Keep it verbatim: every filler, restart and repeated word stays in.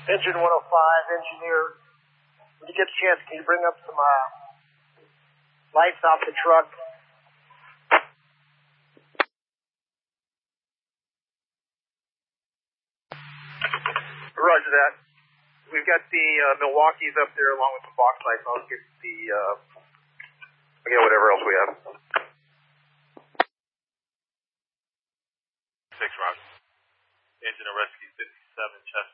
Engine one oh five, engineer. When you get a chance, can you bring up some uh, lights off the truck? Roger that. We've got the uh, Milwaukee's up there along with the box lights. I'll get the, uh, again, whatever else we have. Six, Roger. Engine of Rescue fifty-seven, Chester.